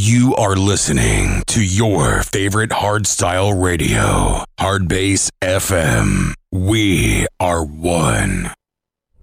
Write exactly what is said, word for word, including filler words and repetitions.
You are listening to your favorite hardstyle radio, Hardbass F M. We are one.